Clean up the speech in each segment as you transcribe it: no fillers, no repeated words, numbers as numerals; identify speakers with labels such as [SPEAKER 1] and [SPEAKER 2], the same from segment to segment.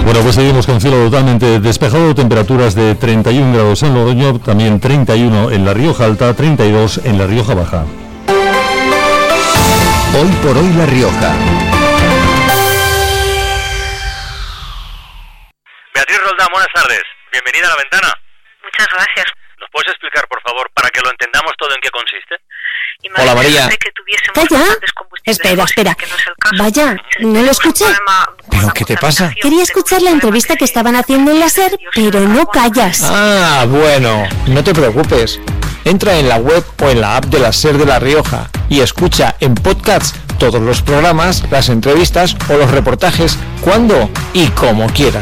[SPEAKER 1] Bueno, pues seguimos con cielo totalmente despejado, temperaturas de 31 grados en Logroño, también 31 en La Rioja Alta, 32 en La Rioja Baja.
[SPEAKER 2] Hoy por hoy La Rioja.
[SPEAKER 3] Beatriz Roldán, buenas tardes. Bienvenida a La Ventana.
[SPEAKER 4] Muchas gracias.
[SPEAKER 3] ¿Nos puedes explicar, por favor, para que lo entendamos todo, en qué consiste?
[SPEAKER 2] Hola, María.
[SPEAKER 5] Calla. Espera. Vaya, ¿no lo escuché?
[SPEAKER 2] ¿Pero qué te pasa?
[SPEAKER 5] Quería escuchar la entrevista que estaban haciendo en la SER, pero no callas.
[SPEAKER 2] Ah, bueno, no te preocupes. Entra en la web o en la app de la SER de La Rioja y escucha en podcast todos los programas, las entrevistas o los reportajes cuando y como quieras.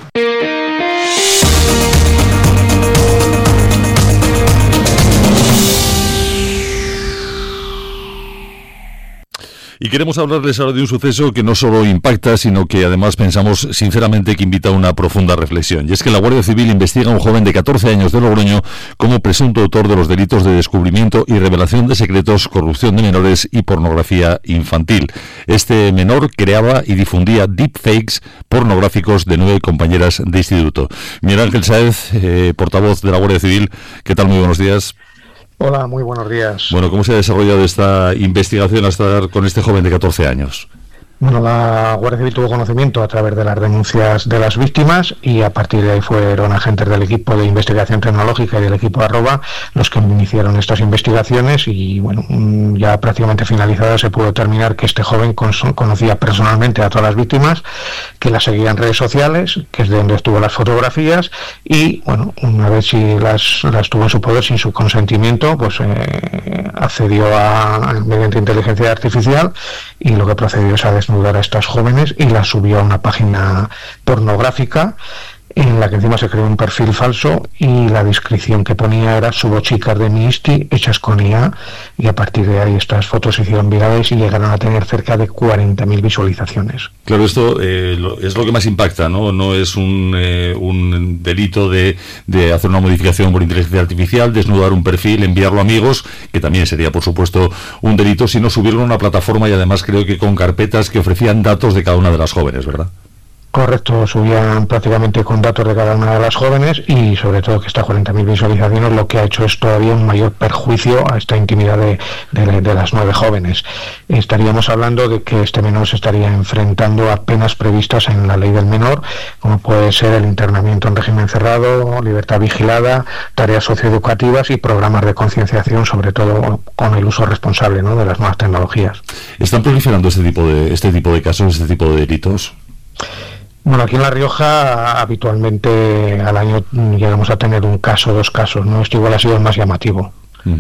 [SPEAKER 1] Y queremos hablarles ahora de un suceso que no solo impacta, sino que además pensamos sinceramente que invita a una profunda reflexión. Y es que la Guardia Civil investiga a un joven de 14 años de Logroño como presunto autor de los delitos de descubrimiento y revelación de secretos, corrupción de menores y pornografía infantil. Este menor creaba y difundía deepfakes pornográficos de 9 compañeras de instituto. Miguel Ángel Sáez, portavoz de la Guardia Civil, ¿qué tal? Muy buenos días.
[SPEAKER 6] Hola, muy buenos días.
[SPEAKER 1] Bueno, ¿cómo se ha desarrollado esta investigación hasta dar con este joven de 14 años?
[SPEAKER 6] Bueno, la Guardia Civil tuvo conocimiento a través de las denuncias de las víctimas y a partir de ahí fueron agentes del equipo de investigación tecnológica y del equipo @ los que iniciaron estas investigaciones y bueno, ya prácticamente finalizada se pudo determinar que este joven conocía personalmente a todas las víctimas, que las seguía en redes sociales, que es de donde estuvo las fotografías y bueno, una vez si las tuvo en su poder sin su consentimiento, pues accedió mediante inteligencia artificial y lo que procedió es a desnudar a estas jóvenes y las subió a una página pornográfica en la que encima se creó un perfil falso y la descripción que ponía era subo chicas de mi Insti hechas con IA y a partir de ahí estas fotos se hicieron virales y llegaron a tener cerca de 40.000 visualizaciones.
[SPEAKER 1] Claro, esto es lo que más impacta, ¿no? No es un delito de hacer una modificación por inteligencia artificial, desnudar un perfil, enviarlo a amigos, que también sería por supuesto un delito, sino subirlo a una plataforma y además creo que con carpetas que ofrecían datos de cada una de las jóvenes, ¿verdad?
[SPEAKER 6] Correcto, subían prácticamente con datos de cada una de las jóvenes y sobre todo que estas 40.000 visualizaciones lo que ha hecho es todavía un mayor perjuicio a esta intimidad de las 9 jóvenes. Estaríamos hablando de que este menor se estaría enfrentando a penas previstas en la ley del menor, como puede ser el internamiento en régimen cerrado, libertad vigilada, tareas socioeducativas y programas de concienciación, sobre todo con el uso responsable, ¿no?, de las nuevas tecnologías.
[SPEAKER 1] ¿Están proliferando este tipo de casos, este tipo de delitos?
[SPEAKER 6] Bueno, aquí en La Rioja habitualmente al año llegamos a tener un caso, 2 casos, ¿no? Esto igual ha sido el más llamativo.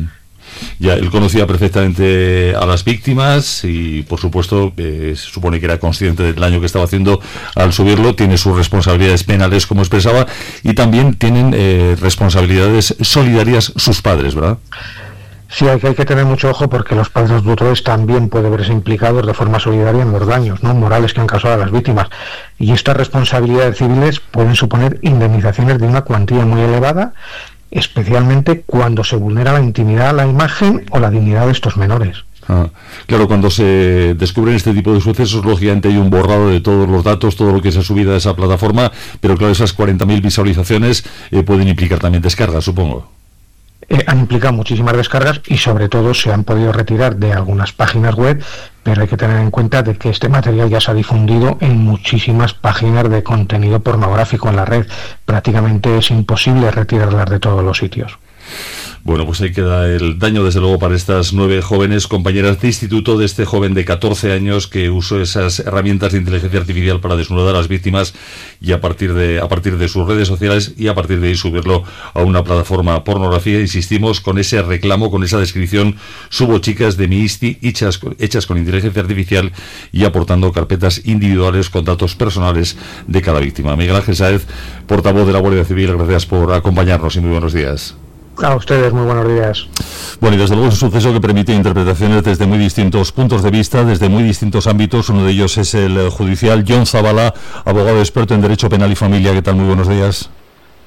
[SPEAKER 1] Ya, él conocía perfectamente a las víctimas y, por supuesto, se supone que era consciente del daño que estaba haciendo al subirlo, tiene sus responsabilidades penales, como expresaba, y también tienen responsabilidades solidarias sus padres, ¿verdad?
[SPEAKER 6] Sí, hay que tener mucho ojo porque los padres tutores también pueden verse implicados de forma solidaria en los daños, ¿no?, morales que han causado a las víctimas. Y estas responsabilidades civiles pueden suponer indemnizaciones de una cuantía muy elevada, especialmente cuando se vulnera la intimidad, la imagen o la dignidad de estos menores.
[SPEAKER 1] Claro, cuando se descubren este tipo de sucesos, lógicamente hay un borrado de todos los datos, todo lo que se ha subido a esa plataforma, pero claro, esas 40.000 visualizaciones pueden implicar también descargas, supongo.
[SPEAKER 6] Han implicado muchísimas descargas y sobre todo se han podido retirar de algunas páginas web, pero hay que tener en cuenta de que este material ya se ha difundido en muchísimas páginas de contenido pornográfico en la red. Prácticamente es imposible retirarlas de todos los sitios.
[SPEAKER 1] Bueno, pues ahí queda el daño, desde luego, para estas 9 jóvenes compañeras de instituto de este joven de 14 años que usó esas herramientas de inteligencia artificial para desnudar a las víctimas y a partir de sus redes sociales y a partir de ahí subirlo a una plataforma pornografía. Insistimos con ese reclamo, con esa descripción: subo chicas de mi Insti hechas con inteligencia artificial y aportando carpetas individuales con datos personales de cada víctima. Miguel Ángel Sáez, portavoz de la Guardia Civil, gracias por acompañarnos y muy buenos días.
[SPEAKER 6] A ustedes, muy buenos días.
[SPEAKER 1] Bueno, y desde luego es un suceso que permite interpretaciones desde muy distintos puntos de vista, desde muy distintos ámbitos. Uno de ellos es el judicial. Jon Zabala, abogado experto en Derecho Penal y Familia. ¿Qué tal? Muy buenos días.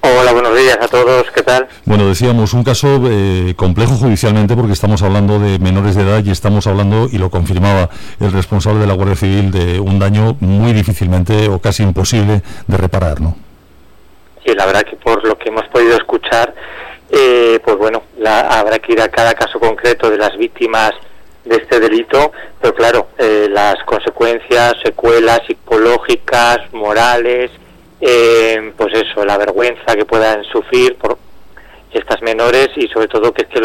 [SPEAKER 4] Hola, buenos días a todos, ¿qué tal?
[SPEAKER 1] Bueno, decíamos, un caso complejo judicialmente porque estamos hablando de menores de edad y estamos hablando, y lo confirmaba el responsable de la Guardia Civil, de un daño muy difícilmente o casi imposible de reparar, ¿no?
[SPEAKER 4] Sí, la verdad que por lo que hemos podido escuchar, pues bueno, habrá que ir a cada caso concreto de las víctimas de este delito, pero claro, las consecuencias, secuelas psicológicas, morales, pues eso, la vergüenza que puedan sufrir por estas menores, y sobre todo que es que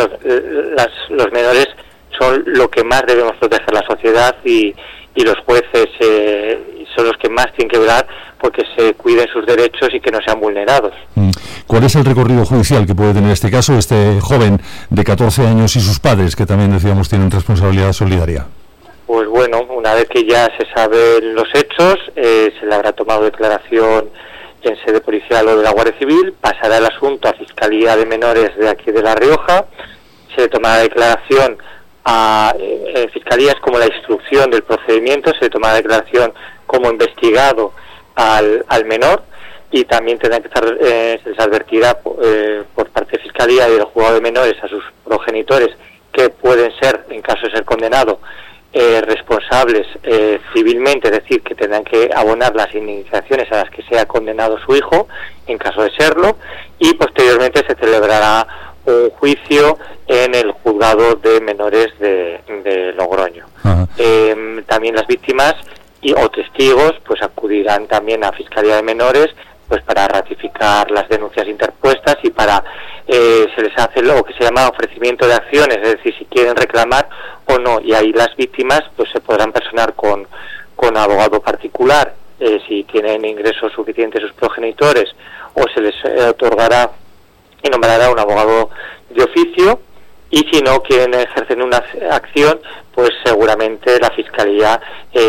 [SPEAKER 4] los menores son lo que más debemos proteger la sociedad, y los jueces son los que más tienen que velar porque se cuiden sus derechos y que no sean vulnerados.
[SPEAKER 1] ¿Cuál es el recorrido judicial que puede tener este caso, este joven de 14 años y sus padres, que también decíamos tienen responsabilidad solidaria?
[SPEAKER 4] Pues bueno, una vez que ya se saben los hechos, se le habrá tomado declaración en sede policial o de la Guardia Civil, pasará el asunto a Fiscalía de Menores de aquí de La Rioja, se le tomará declaración a fiscalías como la instrucción del procedimiento, se le tomará declaración como investigado al menor, y también tendrá que estar, se les advertirá por parte de Fiscalía y del juzgado de menores a sus progenitores, que pueden ser, en caso de ser condenado, responsables civilmente, es decir, que tendrán que abonar las indemnizaciones a las que sea condenado su hijo, en caso de serlo, y posteriormente se celebrará un juicio en el juzgado de menores de Logroño. También las víctimas o testigos pues acudirán también a Fiscalía de Menores pues para ratificar las denuncias interpuestas, y para se les hace lo que se llama ofrecimiento de acciones, es decir, si quieren reclamar o no, y ahí las víctimas pues se podrán personar con abogado particular si tienen ingresos suficientes sus progenitores, o se les otorgará y nombrará un abogado de oficio, y si no quieren ejercer una acción, pues seguramente la Fiscalía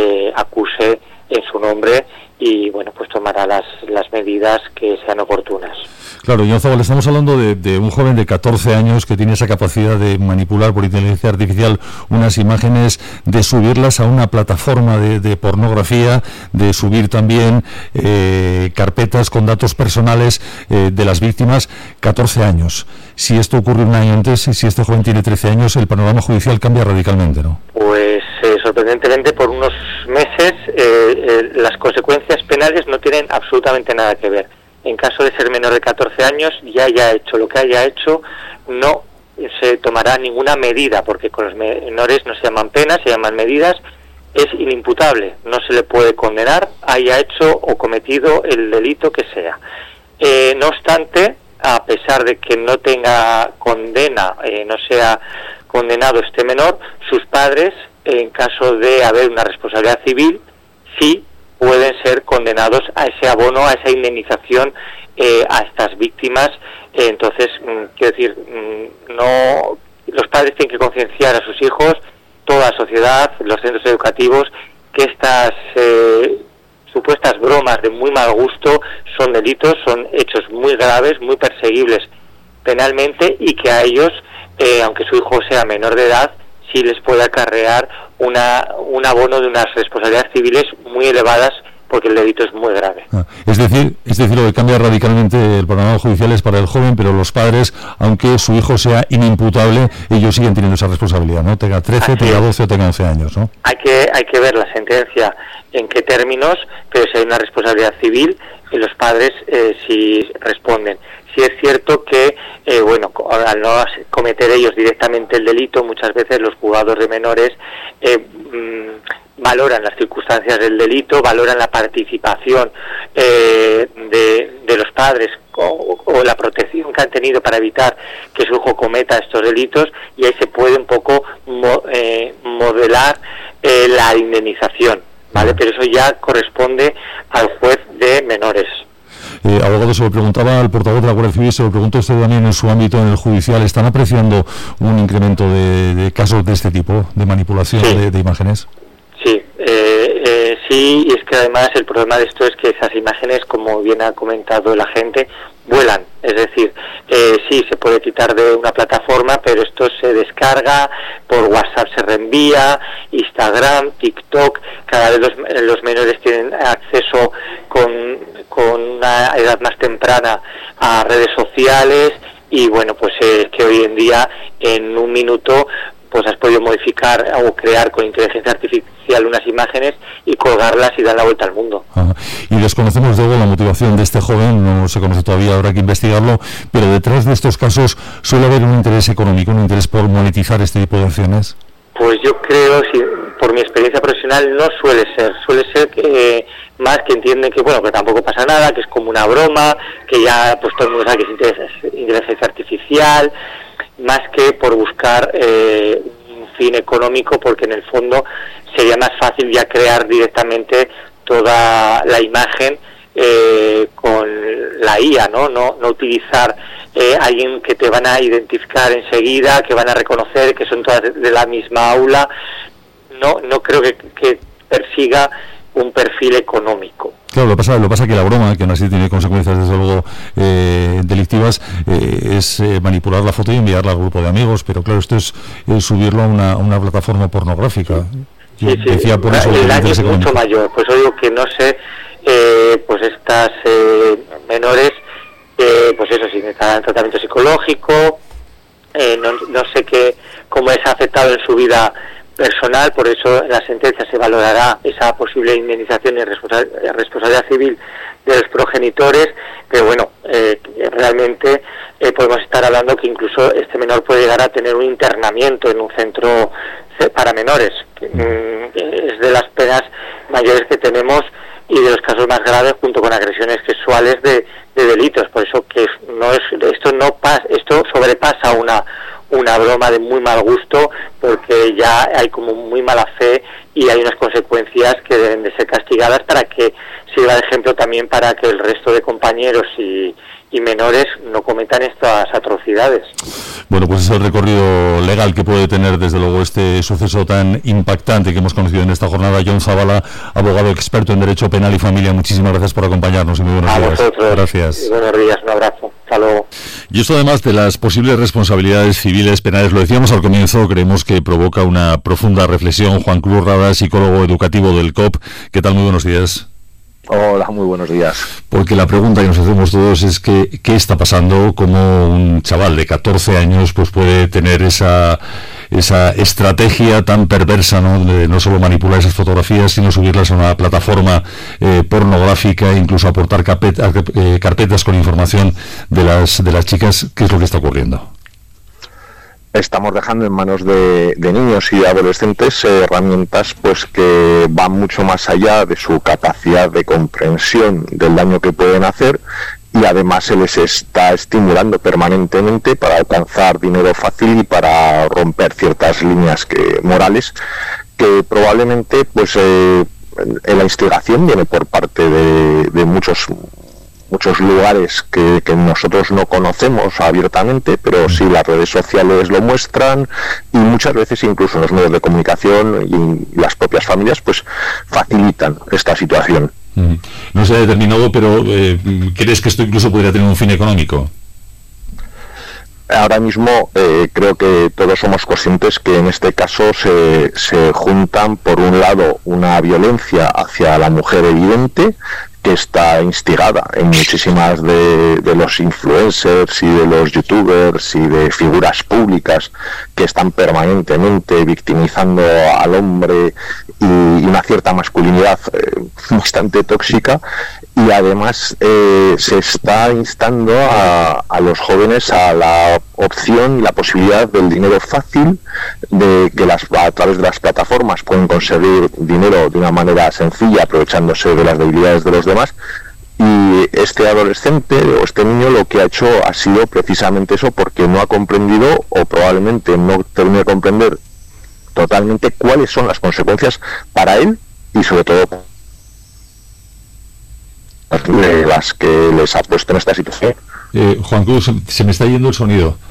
[SPEAKER 4] acuse en su nombre y bueno, pues tomará las medidas que sean oportunas.
[SPEAKER 1] Claro, John Zabal, estamos hablando de un joven de 14 años que tiene esa capacidad de manipular por inteligencia artificial unas imágenes, de subirlas a una plataforma de pornografía, de subir también carpetas con datos personales de las víctimas. 14 años. Si esto ocurre un año antes, y si este joven tiene 13 años, el panorama judicial cambia radicalmente, ¿no?
[SPEAKER 4] Pues sorprendentemente, por unos meses las consecuencias penales no tienen absolutamente nada que ver. En caso de ser menor de 14 años, ya haya hecho lo que haya hecho, no se tomará ninguna medida, porque con los menores no se llaman penas, se llaman medidas. Es inimputable, no se le puede condenar, haya hecho o cometido el delito que sea. No obstante, a pesar de que no tenga condena, no sea condenado este menor, sus padres, en caso de haber una responsabilidad civil, sí pueden ser condenados a ese abono, a esa indemnización a estas víctimas. Entonces, quiero decir, no, los padres tienen que concienciar a sus hijos, toda la sociedad, los centros educativos, que estas supuestas bromas de muy mal gusto son delitos, son hechos muy graves, muy perseguibles penalmente, y que a ellos, aunque su hijo sea menor de edad, sí les puede acarrear un abono de unas responsabilidades civiles muy elevadas, porque el delito es muy grave.
[SPEAKER 1] Es decir, lo que cambia radicalmente el panorama judicial es para el joven, pero los padres, aunque su hijo sea inimputable, ellos siguen teniendo esa responsabilidad, ¿no? Tenga 13, tenga 12 o tenga 11 años, ¿no?
[SPEAKER 4] Hay que ver la sentencia en qué términos, pero si hay una responsabilidad civil, los padres sí responden. Sí es cierto que, bueno, al no cometer ellos directamente el delito, muchas veces los juzgados de menores valoran las circunstancias del delito, valoran la participación de los padres o la protección que han tenido para evitar que su hijo cometa estos delitos, y ahí se puede un poco modelar la indemnización, ¿vale? Pero eso ya corresponde al juez de menores.
[SPEAKER 1] Abogado, se lo preguntaba al portavoz de la Guardia Civil, se lo preguntó usted también en su ámbito, en el judicial. ¿Están apreciando un incremento de casos de este tipo, de manipulación de imágenes?
[SPEAKER 4] Sí, sí, y es que además el problema de esto es que esas imágenes, como bien ha comentado la gente, vuelan. Es decir, sí, se puede quitar de una plataforma, pero esto se descarga, por WhatsApp se reenvía, Instagram, TikTok, cada vez los menores tienen acceso con una edad más temprana a redes sociales y bueno, pues que hoy en día en un minuto pues has podido modificar o crear con inteligencia artificial unas imágenes y colgarlas y dar la vuelta al mundo.
[SPEAKER 1] Y desconocemos luego la motivación de este joven, no se conoce todavía, habrá que investigarlo, pero detrás de estos casos suele haber un interés económico, un interés por monetizar este tipo de acciones.
[SPEAKER 4] Pues yo creo, por mi experiencia profesional, no suele ser que más que entienden que bueno, que tampoco pasa nada, que es como una broma, que ya pues todo el mundo sabe que es inteligencia artificial, más que por buscar un fin económico, porque en el fondo sería más fácil ya crear directamente toda la imagen con la IA, no utilizar alguien que te van a identificar enseguida, que van a reconocer que son todas de la misma aula. No creo que persiga un perfil económico.
[SPEAKER 1] Claro, lo pasa que la broma, que aún así tiene consecuencias desde luego delictivas, es manipular la foto y enviarla al grupo de amigos, pero claro, esto es subirlo a una plataforma pornográfica.
[SPEAKER 4] Sí.
[SPEAKER 1] Decía por eso
[SPEAKER 4] el daño es mucho mayor, pues digo que no sé, pues estas menores, pues eso, si necesitan tratamiento psicológico, no sé cómo es afectado en su vida personal, por eso en la sentencia se valorará esa posible indemnización y responsabilidad civil de los progenitores, pero bueno, realmente podemos estar hablando que incluso este menor puede llegar a tener un internamiento en un centro para menores, que es de las penas mayores que tenemos y de los casos más graves, junto con agresiones sexuales de delitos. Por eso que esto sobrepasa una broma de muy mal gusto, porque ya hay como muy mala fe y hay unas consecuencias que deben de ser castigadas para que sirva de ejemplo también para que el resto de compañeros y menores no cometan estas atrocidades.
[SPEAKER 1] Bueno, pues es el recorrido legal que puede tener desde luego este suceso tan impactante que hemos conocido en esta jornada. Jon Zabala, abogado experto en Derecho Penal y Familia, muchísimas gracias por acompañarnos y muy buenos días.
[SPEAKER 4] A vosotros.
[SPEAKER 1] Gracias.
[SPEAKER 4] Buenos días, un abrazo. Hasta luego.
[SPEAKER 1] Y esto, además de las posibles responsabilidades civiles, penales, lo decíamos al comienzo, creemos que provoca una profunda reflexión. Juan Cruz Rada, psicólogo educativo del COP. ¿Qué tal? Muy buenos días.
[SPEAKER 7] Hola, muy buenos días.
[SPEAKER 1] Porque la pregunta que nos hacemos todos es que ¿qué está pasando? Cómo un chaval de 14 años pues puede tener esa estrategia tan perversa, ¿no? De no solo manipular esas fotografías, sino subirlas a una plataforma pornográfica, incluso aportar carpetas con información de las chicas. ¿Qué es lo que está ocurriendo?
[SPEAKER 7] Estamos dejando en manos de niños y adolescentes herramientas pues que van mucho más allá de su capacidad de comprensión del daño que pueden hacer, y además se les está estimulando permanentemente para alcanzar dinero fácil y para romper ciertas líneas morales que probablemente pues la instigación viene por parte de muchos lugares que nosotros no conocemos abiertamente, pero sí las redes sociales lo muestran, y muchas veces incluso los medios de comunicación y las propias familias pues facilitan esta situación.
[SPEAKER 1] No se ha determinado, pero ¿crees que esto incluso podría tener un fin económico?
[SPEAKER 7] Ahora mismo creo que todos somos conscientes que en este caso se juntan, por un lado, una violencia hacia la mujer evidente, que está instigada en muchísimas de los influencers y de los youtubers y de figuras públicas que están permanentemente victimizando al hombre, y una cierta masculinidad bastante tóxica, y además se está instando a los jóvenes a la opción y la posibilidad del dinero fácil, de que a través de las plataformas pueden conseguir dinero de una manera sencilla, aprovechándose de las debilidades de los demás. Y este adolescente o este niño lo que ha hecho ha sido precisamente eso, porque no ha comprendido, o probablemente no termine de comprender totalmente, cuáles son las consecuencias para él y sobre todo las que les ha puesto en esta situación.
[SPEAKER 1] Juan Cruz, se me está yendo el sonido.